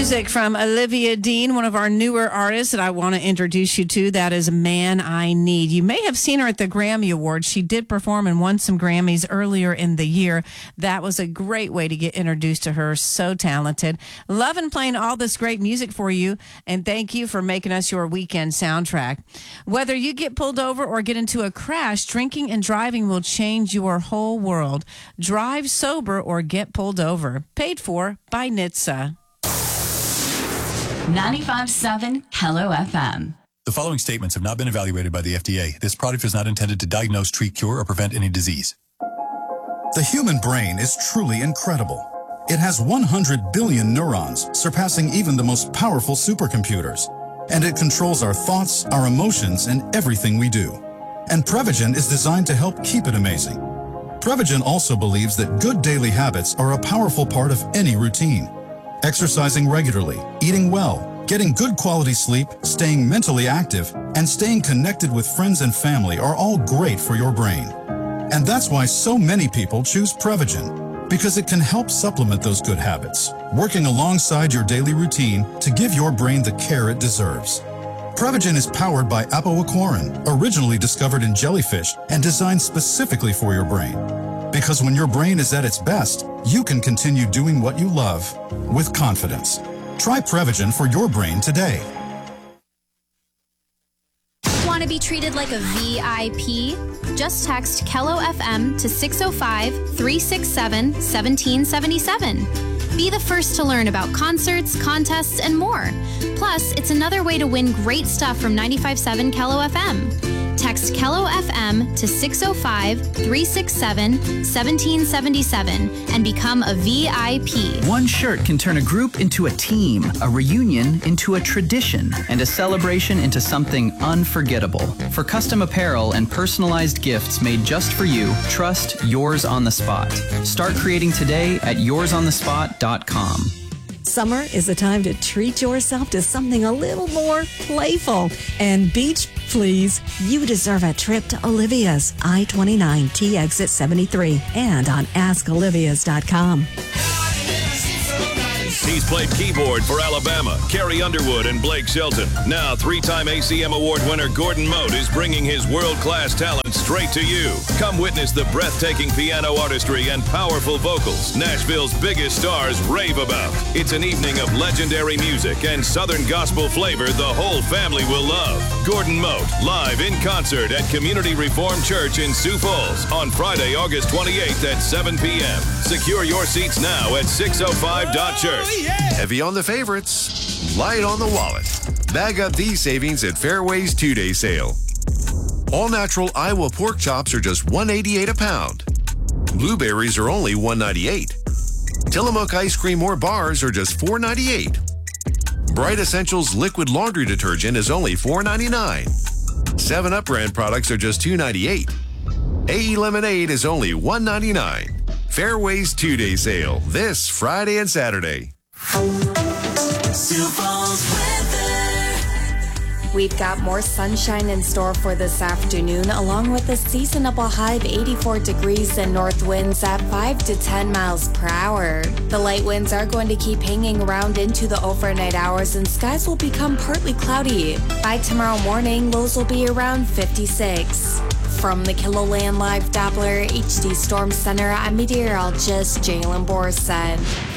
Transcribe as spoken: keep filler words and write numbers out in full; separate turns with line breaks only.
Music from Olivia Dean, one of our newer artists that I want to introduce you to. That is Man I Need. You may have seen her at the Grammy Awards. She did perform and won some Grammys earlier in the year. That was a great way to get introduced to her. So talented. Loving playing all this great music for you, and thank you for making us your weekend soundtrack. Whether you get pulled over or get into a crash, drinking and driving will change your whole world. Drive sober or get pulled over. Paid for by N H T S A.
ninety-five point seven Hello F M.
The following statements have not been evaluated by the F D A. This product is not intended to diagnose, treat, cure, or prevent any disease.
The human brain is truly incredible. It has one hundred billion neurons, surpassing even the most powerful supercomputers. And it controls our thoughts, our emotions, and everything we do. And Prevagen is designed to help keep it amazing. Prevagen also believes that good daily habits are a powerful part of any routine. Exercising regularly, eating well, getting good quality sleep, staying mentally active, and staying connected with friends and family are all great for your brain. And that's why so many people choose Prevagen, because it can help supplement those good habits, working alongside your daily routine to give your brain the care it deserves. Prevagen is powered by apoaquarin, originally discovered in jellyfish and designed specifically for your brain. Because when your brain is at its best, you can continue doing what you love with confidence. Try Prevagen for your brain today.
Want to be treated like a V I P? Just text Kello F M to six oh five, three six seven, one seven seven seven. Be the first to learn about concerts, contests, and more. Plus, it's another way to win great stuff from ninety-five point seven Kello F M. Text Kello F M to six oh five, three six seven, one seven seven seven and become a V I P.
One shirt can turn a group into a team, a reunion into a tradition, and a celebration into something unforgettable. For custom apparel and personalized gifts made just for you, trust Yours on the Spot. Start creating today at yours on the spot dot com.
Summer is the time to treat yourself to something a little more playful. And beach, please, you deserve a trip to Olivia's I twenty-nine T Exit seventy-three and on ask olivias dot com.
He's played keyboard for Alabama, Carrie Underwood, and Blake Shelton. Now, three-time A C M Award winner Gordon Mote is bringing his world-class talent straight to you. Come witness the breathtaking piano artistry and powerful vocals Nashville's biggest stars rave about. It's an evening of legendary music and Southern gospel flavor the whole family will love. Gordon Mote, live in concert at Community Reformed Church in Sioux Falls on Friday, August twenty-eighth at seven p.m. Secure your seats now at six oh five dot church.
Heavy on the favorites, light on the wallet. Bag up these savings at Fairway's two-day sale. All-natural Iowa pork chops are just one eighty-eight a pound. Blueberries are only one ninety-eight. Tillamook ice cream or bars are just four ninety-eight. Bright Essentials liquid laundry detergent is only four ninety-nine. seven up brand products are just two ninety-eight. A E lemonade is only one ninety-nine. Fairway's two-day sale this Friday and Saturday.
Sioux Falls weather. We've got more sunshine in store for this afternoon, along with a seasonable high of eighty-four degrees and north winds at five to ten miles per hour. The light winds are going to keep hanging around into the overnight hours, and skies will become partly cloudy. By tomorrow morning, lows will be around fifty-six. From the KiloLand Live Doppler H D Storm Center, I'm meteorologist Jalen Borson.